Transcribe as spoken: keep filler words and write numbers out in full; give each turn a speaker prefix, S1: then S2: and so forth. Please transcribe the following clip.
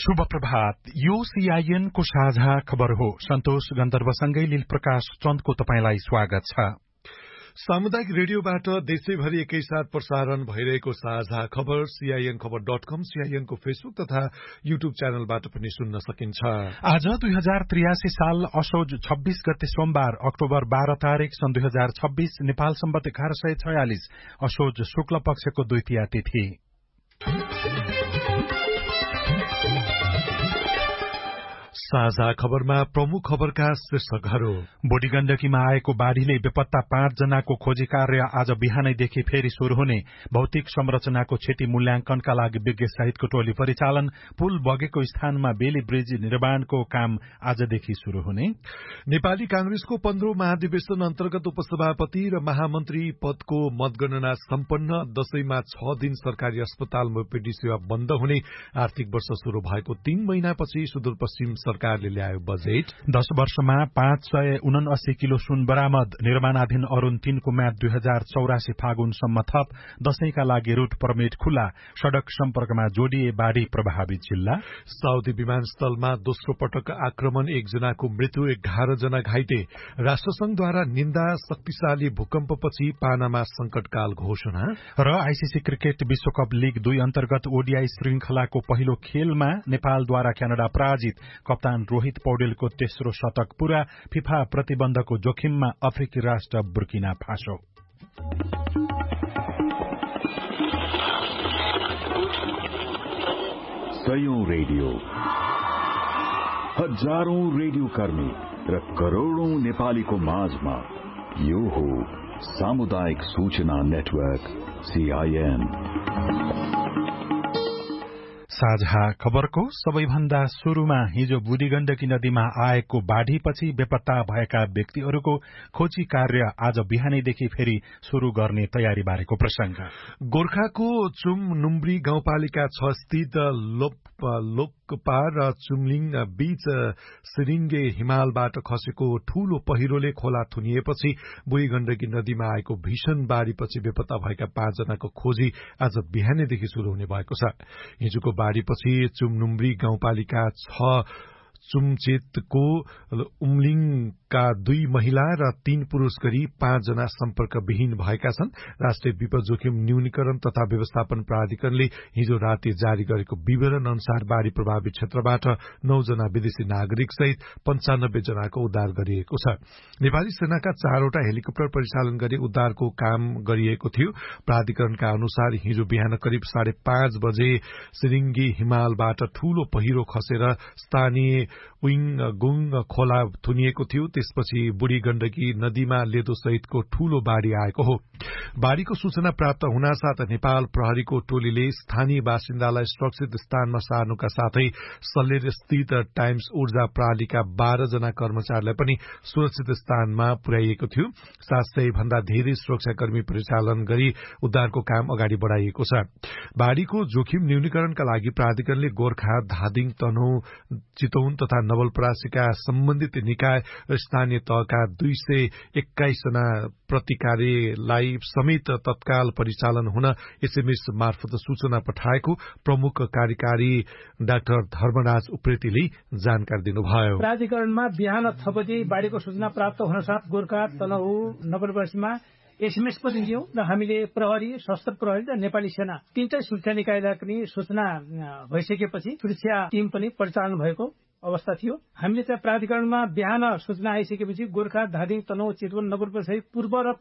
S1: शुभ प्रभात। यो सीआईएन को साझा खबर हो। सन्तोष गन्धर्वसँगै लील प्रकाश चन्दको तपाईंलाई स्वागत छ।
S2: सामुदायिक रेडियोबाट देशैभरि एकैसाथ प्रसारण भइरहेको साझा खबर सीआईएन खबर डट कम, सीआईएन को फेसबुक तथा यूट्यूब च्यानलबाट पनि सुन्न सकिन्छ।
S1: आज दुई हजार त्रियासी साल असोज छब्बीस गते सोमबार अक्टोबर बाह्र तारीक सन् दुई हजार छब्बीस नेपाल सम्वत एघार सय छयालिस असोज शुक्ल पक्षको द्वितीया तिथि।
S2: साझा खबरमा प्रमुख खबरका शीर्षकहरू।
S1: बुढी गण्डकीमा आएको बाढ़ीले बेपत्ता पाँच जनाको खोजी कार्य आज बिहानैदेखि फेरि शुरू हुने। भौतिक संरचनाको क्षति मूल्याङ्कनका लागि विज्ञ सहितको टोली परिचालन। पुल बगेको स्थानमा बेली ब्रिज निर्माणको काम आजदेखि शुरू हुने।
S2: नेपाली कांग्रेसको पन्ध्रौं महाधिवेशन अन्तर्गत उपसभापति र महामन्त्री पदको मतगणना सम्पन्न। दशैंमा छ दिन सरकारी अस्पतालमा ओपीडी सेवा बन्द हुने। आर्थिक वर्ष शुरू भएको तीन महिनापछि सुदूरपश्चिम सरकारले ल्यायो बजेट।
S1: दश वर्षमा पाँच सय उनासी किलो सुन बरामद। निर्माणाधीन अरूण तीनको म्याद दुई हजार चौरासी फागुनसम्म थप। दशैंका लागि रूट परमिट खुला। सड़क सम्पर्कमा जोडिए बाढ़ी प्रभावित जिल्ला।
S2: साउदी विमानस्थलमा दोस्रो पटक आक्रमण, एकजनाको मृत्यु, एघार जना घाइते। राष्ट्रसंघद्वारा निन्दा, शक्तिशाली भूकम्पपछि पानामा संकटकाल घोषणा।
S1: र आईसीसी क्रिकेट विश्वकप लीग दुई अन्तर्गत ओडीआई श्रृंखलाको पहिलो खेलमा नेपालद्वारा क्यानाडा पराजित। कप्तान रोहित पौडेलको तेस्रो शतक पूरा। फिफा प्रतिबन्धको जोखिममा अफ्रिकी राष्ट्र बुर्किना फासो।
S3: सयौं रेडियो, हजारौं रेडियो कर्मी र करोड़ौं नेपालीको माझमा यो हो सामुदायिक सूचना नेटवर्क सीआईएन।
S1: साझा खबरको सबैभन्दा शुरूमा हिजो बुढी गण्डकी नदीमा आएको बाढ़ीपछि बेपत्ता भएका व्यक्तिहरूको खोजी कार्य आज बिहानैदेखि फेरि शुरू गर्ने तयारी बारेको प्रसंग।
S2: गोर्खाको चुम नुम्ब्री गाउँपालिका छ स्थित लोप लोकपा र चुमलिङ बीच सिरिङ्गे हिमालबाट खसेको ठूलो पहिरोले खोला थुनिएपछि बुढी गण्डकी नदीमा आएको भीषण बाढ़ीपछि बेपत्ता भएका पाँचजनाको खोजी आज बिहानैदेखि शुरू हुने भएको छ। हिजोको बाढ़ीपछि चुमनुम्ब्री गाउँपालिका छ चुमचेतको उमलिङका दुई महिला र तीन पुरूष गरी पाँचजना सम्पर्कविहीन भएका छन्। राष्ट्रिय विपद जोखिम न्यूनीकरण तथा व्यवस्थापन प्राधिकरणले हिजो राति जारी गरेको विवरण अनुसार बाढ़ी प्रभावित क्षेत्रबाट नौजना विदेशी नागरिक सहित पञ्चानब्बे जनाको उद्धार गरिएको छ। नेपाली सेनाका चारवटा हेलिकप्टर परिचालन गरी उद्धारको काम गरिएको थियो। प्राधिकरणका अनुसार हिजो बिहान करिब साढे पाँच बजे सिरिङ्गी हिमालबाट ठूलो पहिरो खसेर स्थानीय विङ गुङ खोला थुनिएको थियो। त्यसपछि बुढी गण्डकी नदीमा लेदो सहितको ठूलो बाढ़ी आएको हो। बाढ़ीको सूचना प्राप्त हुनासाथ नेपाल प्रहरीको टोलीले स्थानीय बासिन्दालाई सुरक्षित स्थानमा सार्नुका साथै सल्लेर स्थित टाइम्स ऊर्जा प्रणालीका बाह्र जना कर्मचारीलाई पनि सुरक्षित स्थानमा पुर्याइएको थियो। सात सय भन्दा धेरै सुरक्षाकर्मी परिचालन गरी उद्धारको काम अगाडि बढ़ाइएको छ। बाढ़ीको जोखिम न्यूनीकरणका लागि प्राधिकरणले गोर्खा, धादिङ, तनहुँ, चितौन तथा नवलपरासीका सम्बन्धित निकाय र स्थानीय तहका दुई सय एक्काइस जना प्रतिकारीलाई समेत तत्काल परिचालन हुन एसएमएस मार्फत सूचना पठाएको प्रमुख कार्यकारी डाक्टर धर्मराज उप्रेतीले जानकारी दिनुभयो।
S4: प्राधिकरणमा बिहान छ बजे बाढ़ीको सूचना प्राप्त हुनसाथ गोर्खा, तनहुँ, नवलपरासीमा एसएमएस पनि दियौं र हामीले प्रहरी, सशस्त्र प्रहरी र नेपाली सेना तीनटै सुरक्षा निकायलाई पनि सूचना भइसकेपछि सुरक्षा टिम पनि परिचालन भएको अवस्था थियो। हामीले चाहिँ प्राधिकरणमा बिहान सूचना आइसकेपछि गोर्खा, धादिङ, तनहुँ, चितवन, नवलपरासी पूर्व र